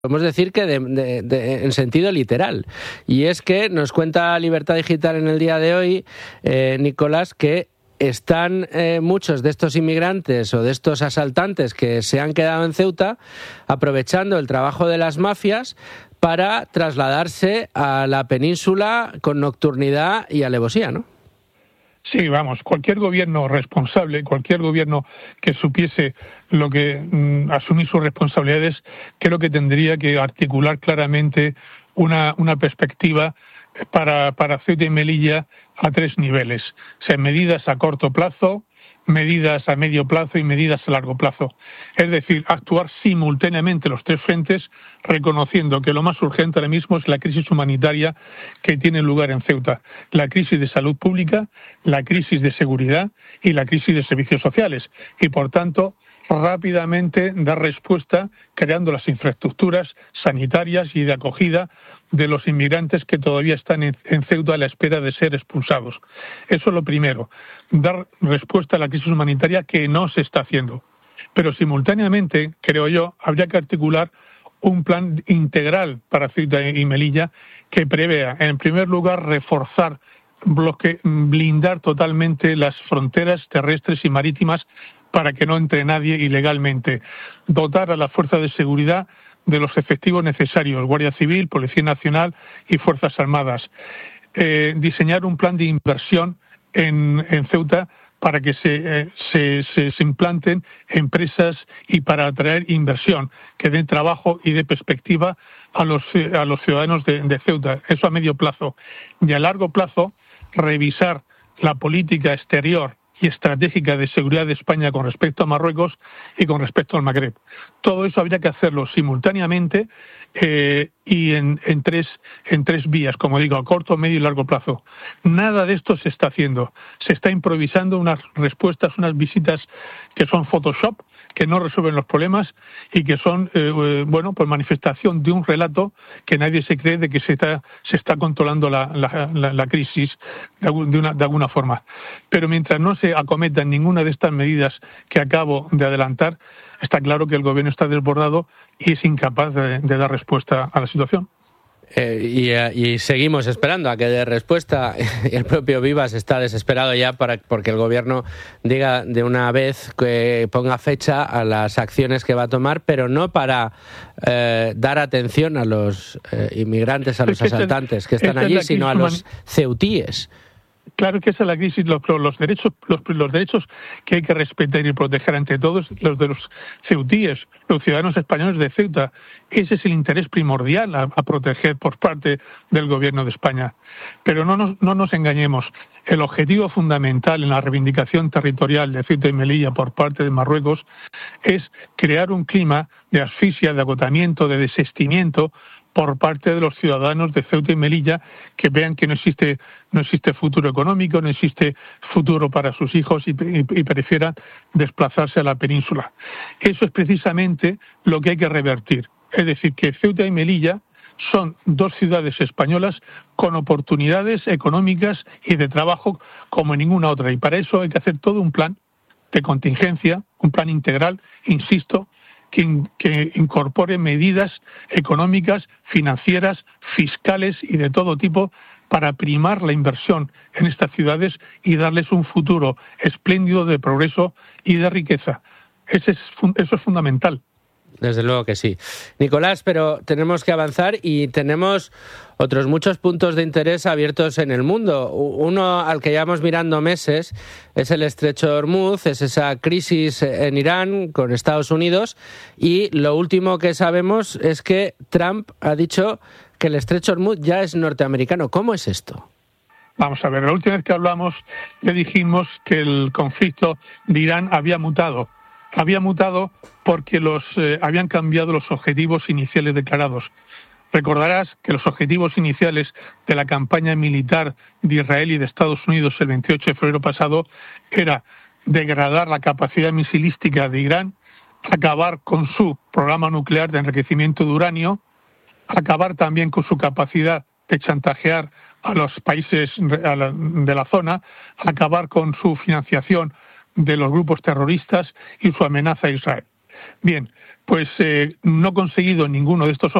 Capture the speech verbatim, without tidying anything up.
podemos decir que de, de, de, en sentido literal. Y es que nos cuenta Libertad Digital en el día de hoy, eh, Nicolás, que están eh, muchos de estos inmigrantes o de estos asaltantes que se han quedado en Ceuta aprovechando el trabajo de las mafias para trasladarse a la península con nocturnidad y alevosía, ¿no? Sí, vamos, cualquier gobierno responsable, cualquier gobierno que supiese lo que mm, asumir sus responsabilidades, creo que tendría que articular claramente una, una perspectiva para, para Ceuta y Melilla a tres niveles. O sea, medidas a corto plazo, medidas a medio plazo y medidas a largo plazo. Es decir, actuar simultáneamente los tres frentes, reconociendo que lo más urgente ahora mismo es la crisis humanitaria que tiene lugar en Ceuta, la crisis de salud pública, la crisis de seguridad y la crisis de servicios sociales. Y, por tanto, rápidamente dar respuesta creando las infraestructuras sanitarias y de acogida de los inmigrantes que todavía están en, en Ceuta a la espera de ser expulsados. Eso es lo primero, dar respuesta a la crisis humanitaria que no se está haciendo. Pero simultáneamente, creo yo, habría que articular un plan integral para Ceuta y Melilla que prevea, en primer lugar, reforzar, bloque, blindar totalmente las fronteras terrestres y marítimas para que no entre nadie ilegalmente, dotar a la fuerza de seguridad de los efectivos necesarios, Guardia Civil, Policía Nacional y Fuerzas Armadas. Eh, diseñar un plan de inversión en, en Ceuta para que se, eh, se, se, se implanten empresas y para atraer inversión, que den trabajo y dé perspectiva a los, a los ciudadanos de, de Ceuta. Eso a medio plazo. Y a largo plazo, revisar la política exterior y estratégica de seguridad de España con respecto a Marruecos y con respecto al Magreb. Todo eso habría que hacerlo simultáneamente eh, y en, en, tres, en tres vías, como digo, a corto, medio y largo plazo. Nada de esto se está haciendo. Se está improvisando unas respuestas, unas visitas que son Photoshop, que no resuelven los problemas y que son, eh, bueno, pues manifestación de un relato que nadie se cree de que se está, se está controlando la, la, la, la crisis de, de, una, de alguna forma. Pero mientras no se acometan ninguna de estas medidas que acabo de adelantar, está claro que el gobierno está desbordado y es incapaz de, de dar respuesta a la situación. Eh, y, y seguimos esperando a que dé respuesta. El propio Vivas está desesperado ya para porque el gobierno diga de una vez que ponga fecha a las acciones que va a tomar, pero no para eh, dar atención a los eh, inmigrantes, a los asaltantes que están allí, sino a los ceutíes. Claro que esa es la crisis, los, los derechos los, los derechos que hay que respetar y proteger ante todos, los de los ceutíes, los ciudadanos españoles de Ceuta. Ese es el interés primordial a, a proteger por parte del gobierno de España. Pero no nos, no nos engañemos. El objetivo fundamental en la reivindicación territorial de Ceuta y Melilla por parte de Marruecos es crear un clima de asfixia, de agotamiento, de desistimiento por parte de los ciudadanos de Ceuta y Melilla, que vean que no existe no existe futuro económico, no existe futuro para sus hijos y, y, y prefieran desplazarse a la península. Eso es precisamente lo que hay que revertir. Es decir, que Ceuta y Melilla son dos ciudades españolas con oportunidades económicas y de trabajo como ninguna otra. Y para eso hay que hacer todo un plan de contingencia, un plan integral, insisto, Que, que incorpore medidas económicas, financieras, fiscales y de todo tipo para primar la inversión en estas ciudades y darles un futuro espléndido de progreso y de riqueza. Ese es, eso es fundamental. Desde luego que sí. Nicolás, pero tenemos que avanzar y tenemos otros muchos puntos de interés abiertos en el mundo. Uno al que llevamos mirando meses es el estrecho de Hormuz, es esa crisis en Irán con Estados Unidos, y lo último que sabemos es que Trump ha dicho que el estrecho de Hormuz ya es norteamericano. ¿Cómo es esto? Vamos a ver, la última vez que hablamos le dijimos que el conflicto de Irán había mutado. Había mutado porque los eh, habían cambiado los objetivos iniciales declarados. Recordarás que los objetivos iniciales de la campaña militar de Israel y de Estados Unidos el veintiocho de febrero pasado era degradar la capacidad misilística de Irán, acabar con su programa nuclear de enriquecimiento de uranio, acabar también con su capacidad de chantajear a los países de la zona, acabar con su financiación de los grupos terroristas y su amenaza a Israel. Bien, pues eh, no he conseguido ninguno de estos